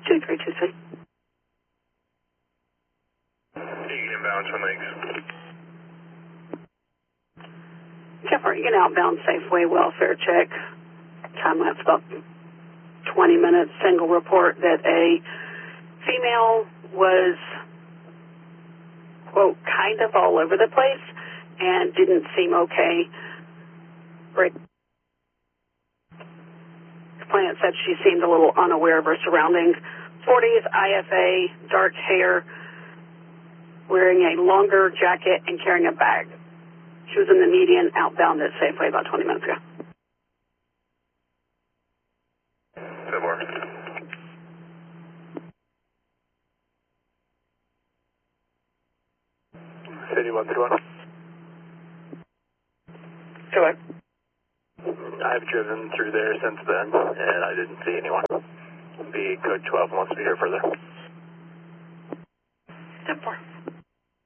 2323. Inbound Twin Lakes. Jeff, are you an outbound Safeway welfare check? Time lapse about 20 minutes. Single report that a female was, quote, kind of all over the place and didn't seem okay. Client said she seemed a little unaware of her surroundings. 40s, IFA, dark hair, wearing a longer jacket and carrying a bag. She was in the median outbound at Safeway about 20 minutes ago. City 131. Sure. I've driven through there since then, and I didn't see anyone. The code 12 wants to be here further. 10-4.